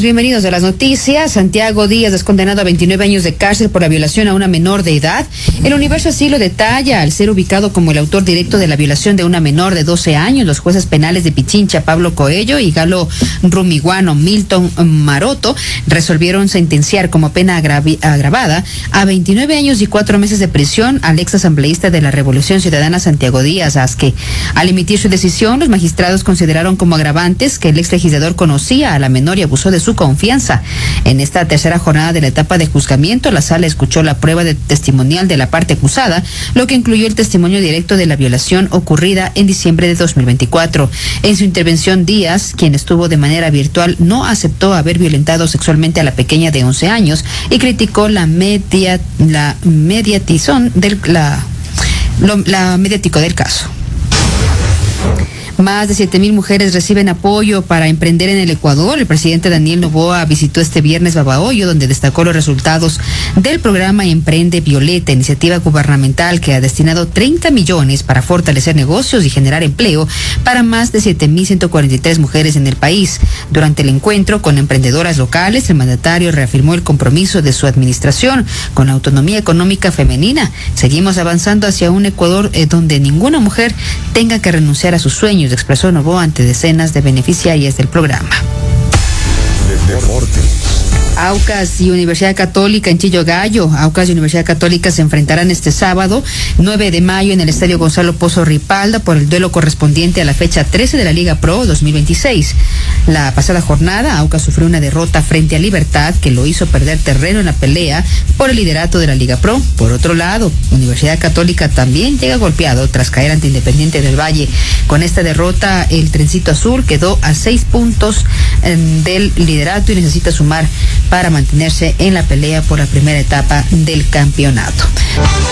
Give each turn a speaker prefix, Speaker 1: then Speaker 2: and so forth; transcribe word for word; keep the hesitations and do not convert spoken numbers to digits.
Speaker 1: bienvenidos a las noticias. Santiago Díaz es condenado a veintinueve años de cárcel por la violación a una menor de edad. El Universo así lo detalla al ser ubicado como el autor directo de la violación de una menor de doce años. Los jueces penales de Pichincha, Pablo Coello y Galo Rumiguano, Milton Maroto, resolvieron sentenciar como pena agravi- agravada a veintinueve años y cuatro meses de prisión al ex asambleísta de la Revolución Ciudadana Santiago Díaz Asque. Al emitir su decisión, los magistrados consideraron como agravantes que el ex legislador conocía a la menor y abusó de su confianza. En esta tercera jornada de la etapa de juzgamiento, la sala escuchó la prueba de testimonial de la parte acusada, lo que incluyó el testimonio directo de la violación ocurrida en diciembre de dos mil veinticuatro. En su intervención, Díaz, quien estuvo de manera virtual, no aceptó haber violentado sexualmente a la pequeña de once años y criticó la media la mediatizón del la lo, la mediático del caso. Más de siete mil mujeres reciben apoyo para emprender en el Ecuador. El presidente Daniel Noboa visitó este viernes Babahoyo, donde destacó los resultados del programa Emprende Violeta, iniciativa gubernamental que ha destinado treinta millones para fortalecer negocios y generar empleo para más de siete mil ciento cuarenta y tres mujeres en el país. Durante el encuentro con emprendedoras locales, el mandatario reafirmó el compromiso de su administración con la autonomía económica femenina. Seguimos avanzando hacia un Ecuador eh, donde ninguna mujer tenga que renunciar a sus sueños, expresó Noboa ante decenas de beneficiarias del programa.
Speaker 2: De deportes.
Speaker 1: Aucas y Universidad Católica en Chillogallo. Aucas y Universidad Católica se enfrentarán este sábado, nueve de mayo, en el Estadio Gonzalo Pozo Ripalda por el duelo correspondiente a la fecha trece de la Liga Pro dos mil veintiséis. La pasada jornada, Aucas sufrió una derrota frente a Libertad que lo hizo perder terreno en la pelea por el liderato de la Liga Pro. Por otro lado, Universidad Católica también llega golpeado tras caer ante Independiente del Valle. Con esta derrota, el Trencito Azul quedó a seis puntos eh, del liderato y necesita sumar para mantenerse en la pelea por la primera etapa del campeonato.